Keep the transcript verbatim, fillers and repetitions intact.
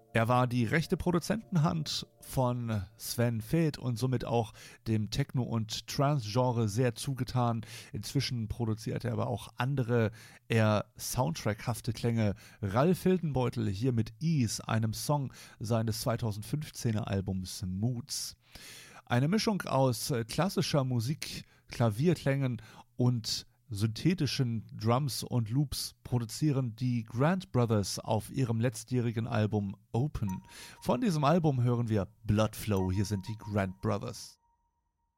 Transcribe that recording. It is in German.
Er war die rechte Produzentenhand von Sven Väth und somit auch dem Techno- und Trance-Genre sehr zugetan. Inzwischen produziert er aber auch andere, eher soundtrackhafte Klänge. Ralf Hildenbeutel hier mit Ease, einem Song seines zweitausendfünfzehner Albums Moods. Eine Mischung aus klassischer Musik, Klavierklängen und synthetischen Drums und Loops produzieren die Grant Brothers auf ihrem letztjährigen Album Open. Von diesem Album hören wir Blood Flow. Hier sind die Grant Brothers.